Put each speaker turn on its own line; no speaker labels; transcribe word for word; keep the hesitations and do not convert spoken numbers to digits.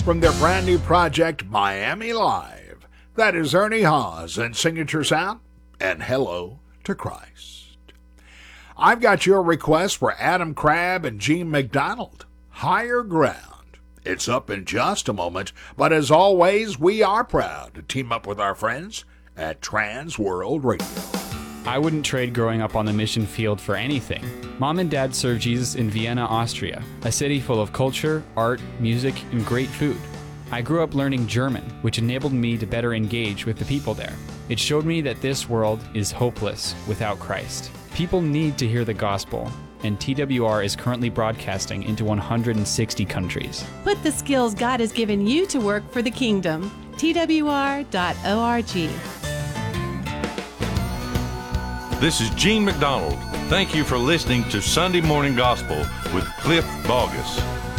from their brand new project, Miami Live. That is Ernie Haas and Signature Sound, and Hello to Christ. I've got your request for Adam Crabb and Gene McDonald, Higher Ground. It's up in just a moment, but as always, we are proud to team up with our friends at Trans World Radio.
I wouldn't trade growing up on the mission field for anything. Mom and Dad served Jesus in Vienna, Austria, a city full of culture, art, music, and great food. I grew up learning German, which enabled me to better engage with the people there. It showed me that this world is hopeless without Christ. People need to hear the gospel, and T W R is currently broadcasting into one hundred sixty countries.
Put the skills God has given you to work for the kingdom. T W R dot org.
This is Gene McDonald. Thank you for listening to Sunday Morning Gospel with Cliff Bogus.